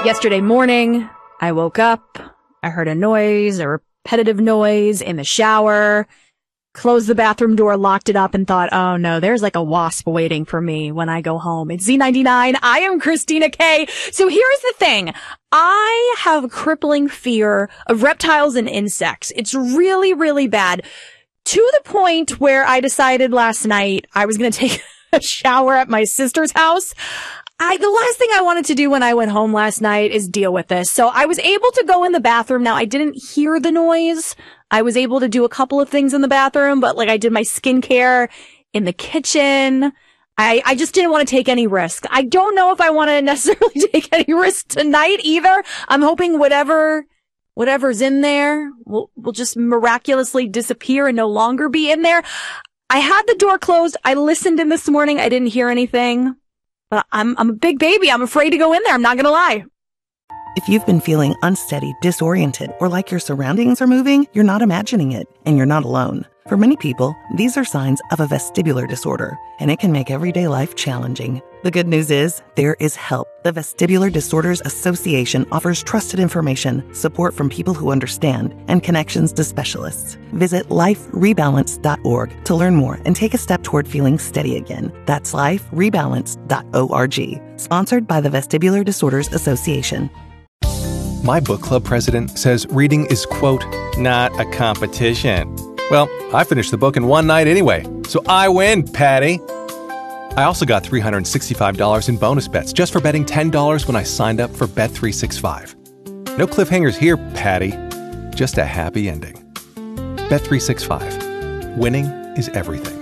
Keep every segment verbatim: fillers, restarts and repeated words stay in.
Yesterday morning, I woke up, I heard a noise, a repetitive noise in the shower, closed the bathroom door, locked it up, and thought, oh no, there's like a wasp waiting for me when I go home. It's Z ninety-nine. I am Christina K. So here's the thing. I have a crippling fear of reptiles and insects. It's really, really bad. To the point where I decided last night I was going to take a shower at my sister's house. I, the last thing I wanted to do when I went home last night is deal with this. So I was able to go in the bathroom. Now, I didn't hear the noise. I was able to do a couple of things in the bathroom, but like I did my skincare in the kitchen. I, I just didn't want to take any risk. I don't know if I want to necessarily take any risk tonight either. I'm hoping whatever, whatever's in there will, will just miraculously disappear and no longer be in there. I had the door closed. I listened in this morning. I didn't hear anything. But I'm, I'm a big baby. I'm afraid to go in there. I'm not going to lie. If you've been feeling unsteady, disoriented, or like your surroundings are moving, you're not imagining it, and you're not alone. For many people, these are signs of a vestibular disorder, and it can make everyday life challenging. The good news is, there is help. The Vestibular Disorders Association offers trusted information, support from people who understand, and connections to specialists. Visit life rebalance dot org to learn more and take a step toward feeling steady again. That's life rebalance dot org. Sponsored by the Vestibular Disorders Association. My book club president says reading is, quote, not a competition. Well, I finished the book in one night anyway, so I win, Patty. I also got three hundred sixty-five dollars in bonus bets just for betting ten dollars when I signed up for Bet three sixty-five. No cliffhangers here, Patty. Just a happy ending. Bet three sixty-five. Winning is everything.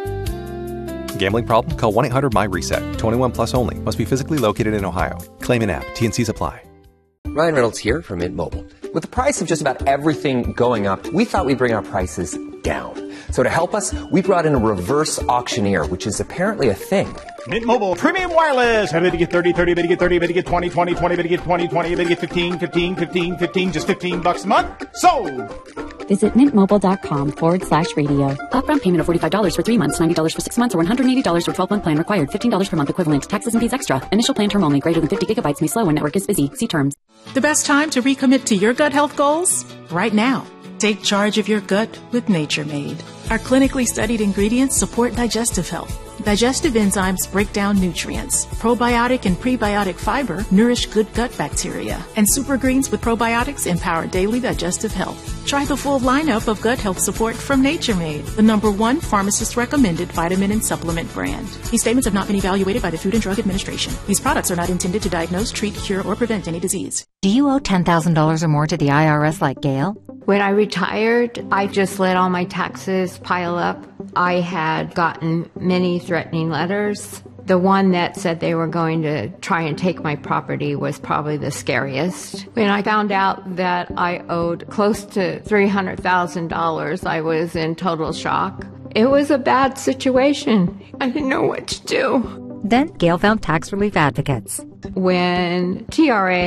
Gambling problem? Call one eight hundred my reset. twenty-one plus only. Must be physically located in Ohio. Claim in app. T and Cs apply. Ryan Reynolds here from Mint Mobile. With the price of just about everything going up, we thought we'd bring our prices down. So to help us, we brought in a reverse auctioneer, which is apparently a thing. Mint Mobile Premium Wireless. How to get thirty, thirty, to get thirty, to get twenty, twenty, twenty, to get twenty, twenty, to get fifteen, fifteen, fifteen, fifteen, just fifteen bucks a month. Sold! Visit mintmobile.com forward slash radio. Upfront payment of forty-five dollars for three months, ninety dollars for six months, or one hundred eighty dollars for twelve-month plan required. fifteen dollars per month equivalent. Taxes and fees extra. Initial plan term only. Greater than fifty gigabytes may slow when network is busy. See terms. The best time to recommit to your gut health goals? Right now. Take charge of your gut with Nature Made. Our clinically studied ingredients support digestive health. Digestive enzymes break down nutrients. Probiotic and prebiotic fiber nourish good gut bacteria. And super greens with probiotics empower daily digestive health. Try the full lineup of gut health support from Nature Made, the number one pharmacist-recommended vitamin and supplement brand. These statements have not been evaluated by the Food and Drug Administration. These products are not intended to diagnose, treat, cure, or prevent any disease. Do you owe ten thousand dollars or more to the I R S like Gail? When I retired, I just let all my taxes pile up. I had gotten many threatening letters. The one that said they were going to try and take my property was probably the scariest. When I found out that I owed close to three hundred thousand dollars, I was in total shock. It was a bad situation. I didn't know what to do. Then Gail found tax relief advocates. When T R A